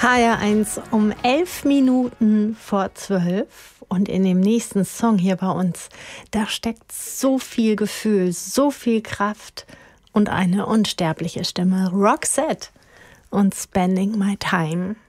HR1 um 11 Minuten vor 12. Und in dem nächsten Song hier bei uns, da steckt so viel Gefühl, so viel Kraft und eine unsterbliche Stimme. Roxette und Spending My Time.